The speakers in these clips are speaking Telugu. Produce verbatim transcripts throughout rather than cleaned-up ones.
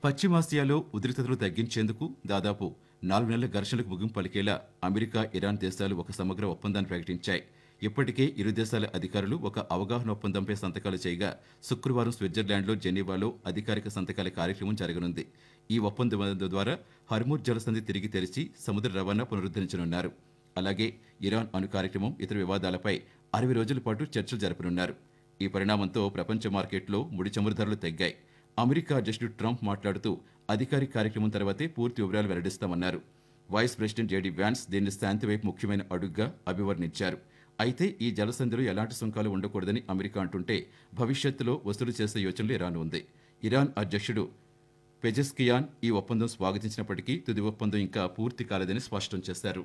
పశ్చిమాసియాలో ఉద్రిక్తతలు తగ్గించేందుకు దాదాపు నాలుగు నెలల ఘర్షణలకు ముగింపు పలికేలా అమెరికా, ఇరాన్ దేశాలు ఒక సమగ్ర ఒప్పందాన్ని ప్రకటించాయి. ఇప్పటికే ఇరు దేశాల అధికారులు ఒక అవగాహన ఒప్పందంపై సంతకాలు చేయగా శుక్రవారం స్విట్జర్లాండ్లో జెనీవాలో అధికారిక సంతకాల కార్యక్రమం జరగనుంది. ఈ ఒప్పందం ద్వారా హర్ముర్ జలసంధి తిరిగి తెరిచి సముద్ర రవాణా పునరుద్ధరించనున్నారు. అలాగే ఇరాన్ అణు కార్యక్రమం, ఇతర వివాదాలపై అరవై రోజుల పాటు చర్చలు జరపనున్నారు. ఈ పరిణామంతో ప్రపంచ మార్కెట్లో ముడి చమురు ధరలు తగ్గాయి. అమెరికా అధ్యక్షుడు ట్రంప్ మాట్లాడుతూ అధికారిక కార్యక్రమం తర్వాతే పూర్తి వివరాలు వెల్లడిస్తామన్నారు. వైస్ ప్రెసిడెంట్ జేడీ వ్యాన్స్ దీన్ని శాంతి వైపు ముఖ్యమైన అడుగ్గా అభివర్ణించారు. అయితే ఈ జలసంధిలో ఎలాంటి సుంకాలు ఉండకూడదని అమెరికా అంటుంటే భవిష్యత్తులో వసూలు చేసే యోచనలు ఇరాన్ ఉంది. ఇరాన్ అధ్యక్షుడు పెజెస్కియాన్ ఈ ఒప్పందం స్వాగతించినప్పటికీ తుది ఒప్పందం ఇంకా పూర్తి కాలేదని స్పష్టం చేశారు.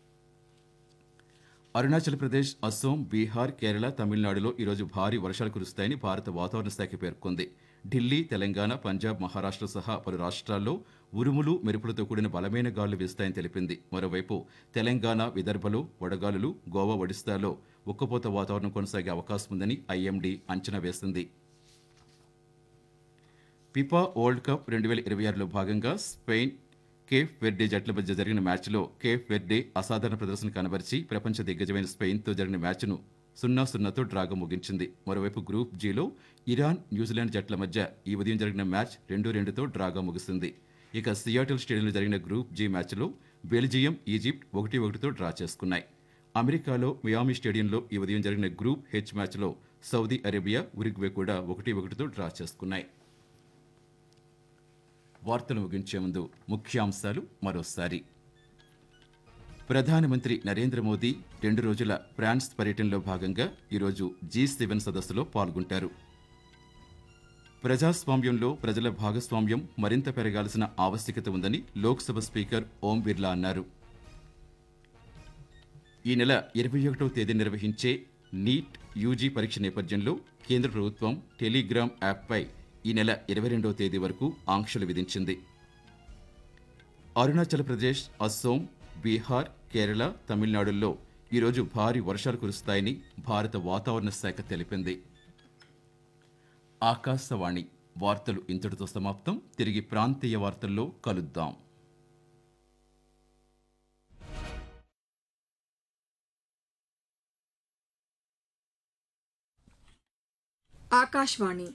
అరుణాచల్ ప్రదేశ్, అస్సోం, బీహార్, కేరళ, తమిళనాడులో ఈరోజు భారీ వర్షాలు కురుస్తాయని భారత వాతావరణ శాఖ పేర్కొంది. ఢిల్లీ, తెలంగాణ, పంజాబ్, మహారాష్ట్ర సహా పలు రాష్ట్రాల్లో ఉరుములు, మెరుపులతో కూడిన బలమైన గాలులు వీస్తాయని తెలిపింది. మరోవైపు తెలంగాణ, విదర్భలో వడగాలులు, గోవా, ఒడిశాలో ఉక్కపోత వాతావరణం కొనసాగే అవకాశం ఉందని ఐఎండీ అంచనా వేసింది. ఫిఫా వరల్డ్ కప్ రెండు వేల ఇరవై ఆరులో భాగంగా స్పెయిన్, కేప్ వెర్డే జట్ల మధ్య జరిగిన మ్యాచ్లో కేప్ వెర్డే అసాధారణ ప్రదర్శన కనబరిచి ప్రపంచ దిగ్గజమైన స్పెయిన్తో జరిగిన మ్యాచ్ను సున్నా సున్నాతో డ్రాగా ముగించింది. మరోవైపు గ్రూప్ జీలో ఇరాన్, న్యూజిలాండ్ జట్ల మధ్య ఈ ఉదయం జరిగిన మ్యాచ్ రెండు రెండుతో డ్రాగా ముగిసింది. ఇక సియాటిల్ స్టేడియంలో జరిగిన గ్రూప్ జీ మ్యాచ్లో బెల్జియం, ఈజిప్ట్ ఒకటి ఒకటితో డ్రా చేసుకున్నాయి. అమెరికాలో మియామి స్టేడియంలో ఈ ఉదయం జరిగిన గ్రూప్ హెచ్ మ్యాచ్లో సౌదీ అరేబియా, ఉరుగ్వే కూడా ఒకటి ఒకటితో డ్రా చేసుకున్నాయి. వార్తలు ముగించే ముందు ముఖ్యాంశాలు మరోసారి. ప్రధానమంత్రి నరేంద్ర మోదీ రెండు రోజుల ఫ్రాన్స్ పర్యటనలో భాగంగా ఈరోజు జీ సెవెన్ సదస్సులో పాల్గొంటారు. ప్రజాస్వామ్యంలో ప్రజల భాగస్వామ్యం మరింత పెరగాల్సిన ఆవశ్యకత ఉందని లోక్సభ స్పీకర్ ఓం బిర్లా అన్నారు. ఈ నెల ఇరవై ఒకటవ తేదీ నిర్వహించే నీట్ యూజీ పరీక్ష నేపథ్యంలో కేంద్ర ప్రభుత్వం టెలిగ్రామ్ యాప్పై ఈ నెల ఇరవై రెండవ తేదీ వరకు ఆంక్షలు విధించింది. అరుణాచల్ ప్రదేశ్, అస్సోం, బీహార్, కేరళ, తమిళనాడుల్లో ఈరోజు భారీ వర్షాలు కురుస్తాయని భారత వాతావరణ శాఖ తెలిపింది. ఆకాశవాణి వార్తలు ఇంతటితో సమాప్తం. తిరిగి ప్రాంతీయ వార్తల్లో కలుద్దాం. ఆకాశవాణి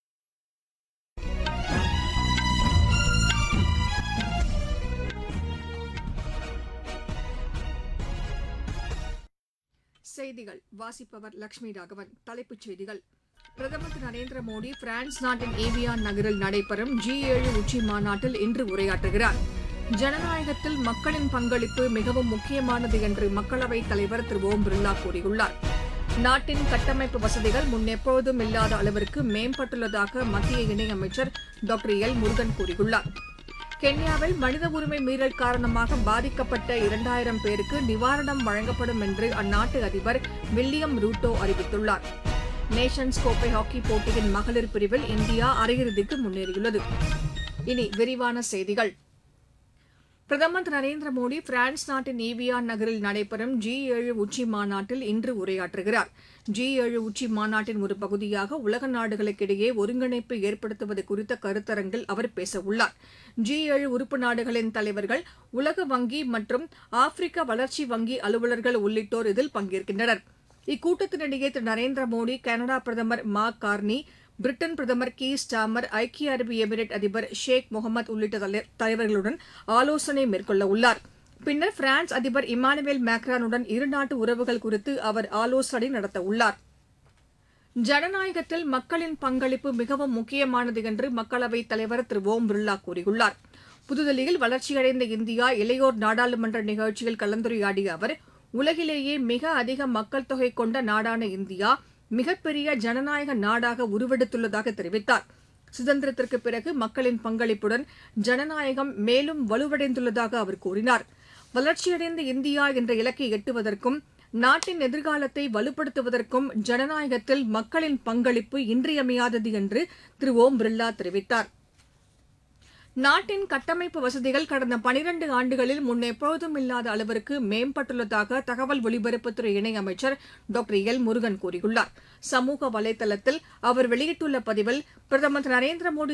செய்திகள் வாசிப்பவர் லட்சுமி ராகவன். தலைப்புச் செய்திகள். பிரதமர் திரு நரேந்திர மோடி பிரான்ஸ் நாட்டின் ஏவியான் நகரில் நடைபெறும் ஜி ஏழு உச்சி மாநாட்டில் இன்று உரையாற்றுகிறார். ஜனநாயகத்தில் மக்களின் பங்களிப்பு மிகவும் முக்கியமானது என்று மக்களவைத் தலைவர் திரு ஓம் பிர்லா கூறியுள்ளார். நாட்டின் கட்டமைப்பு வசதிகள் முன்னெப்போதும் இல்லாத அளவிற்கு மேம்பட்டுள்ளதாக மத்திய இணையமைச்சர் டாக்டர் எல் முருகன் கூறியுள்ளார். கென்யாவில் மனித உரிமை மீறல் காரணமாக பாதிக்கப்பட்ட இரண்டாயிரம் பேருக்கு நிவாரணம் வழங்கப்படும் என்று அந்நாட்டு அதிபர் வில்லியம் ரூட்டோ அறிவித்துள்ளார். நேஷன்ஸ் கோப்பை ஹாக்கி போட்டியின் மகளிர் பிரிவில் இந்தியா அரையிறுதிக்கு முன்னேறியுள்ளது. இனி விரிவான செய்திகள். பிரதமர் திரு நரேந்திர மோடி பிரான்ஸ் நாட்டின் ஈவியான் நகரில் நடைபெறும் ஜி ஏழு உச்சி மாநாட்டில் இன்று உரையாற்றுகிறார். ஜி ஏழு உச்சி மாநாட்டின் ஒரு பகுதியாக உலக நாடுகளுக்கிடையே ஒருங்கிணைப்பு ஏற்படுத்துவது குறித்த கருத்தரங்கில் அவர் பேசவுள்ளார். ஜி ஏழு உறுப்பு நாடுகளின் தலைவர்கள், உலக வங்கி மற்றும் ஆப்பிரிக்க வளர்ச்சி வங்கி அலுவலர்கள் உள்ளிட்டோர் இதில் பங்கேற்கின்றனர். இக்கூட்டத்தினிடையே திரு நரேந்திர மோடி கனடா பிரதமர் மார்க் கார்னி, பிரிட்டன் பிரதமர் கீர் ஸ்டார்மர், ஐக்கிய அரபு எமிரேட் அதிபர் ஷேக் முகமது உள்ளிட்ட தலைவர்களுடன் ஆலோசனை மேற்கொள்ள உள்ளார். பின்னர் பிரான்ஸ் அதிபர் இமானுவேல் மேக்ரானுடன் இருநாட்டு உறவுகள் குறித்து அவர் ஆலோசனை நடத்தவுள்ளார். ஜனநாயகத்தில் மக்களின் பங்களிப்பு மிகவும் முக்கியமானது என்று மக்களவைத் தலைவர் திரு ஓம் பிர்லா கூறியுள்ளார். புதுதில்லியில் வளர்ச்சியடைந்த இந்தியா இளையோர் நாடாளுமன்ற நிகழ்ச்சியில் கலந்துரையாடிய அவர், உலகிலேயே மிக அதிக மக்கள் தொகை கொண்ட நாடான இந்தியா மிகப்பெரிய ஜனநாயக நாடாக உருவெடுத்துள்ளதாக தெரிவித்தார். சுதந்திரத்திற்கு பிறகு மக்களின் பங்களிப்புடன் ஜனநாயகம் மேலும் வலுவடைந்துள்ளதாக அவர் கூறினார். வளர்ச்சியடைந்த இந்தியா என்ற இலக்கை எட்டுவதற்கும் நாட்டின் எதிர்காலத்தை வலுப்படுத்துவதற்கும் ஜனநாயகத்தில் மக்களின் பங்களிப்பு இன்றியமையாதது என்று திரு ஓம் பிர்லா தெரிவித்தார். நாட்டின் கட்டமைப்பு வசதிகள் கடந்த பனிரண்டு ஆண்டுகளில் முன்னெப்போதும் இல்லாத அளவிற்கு மேம்பட்டுள்ளதாக தகவல் ஒலிபரப்புத்துறை இணையமைச்சர் டாக்டர் எல் முருகன் கூறியுள்ளார். சமூக வலைதளத்தில் அவர் வெளியிட்டுள்ள பதிவில், பிரதமர் திரு நரேந்திர மோடி